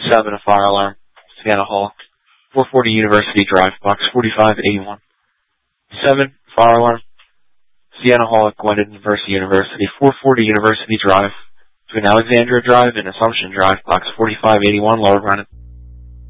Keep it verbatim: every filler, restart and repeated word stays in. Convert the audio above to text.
seven, a fire alarm, Sienna Hall, four forty University Drive, box forty-five eighty-one. seven, fire alarm, Sienna Hall at Gwynedd University University, four forty University Drive, between Alexandria Drive and Assumption Drive, box forty-five eighty-one, Lower Brennan.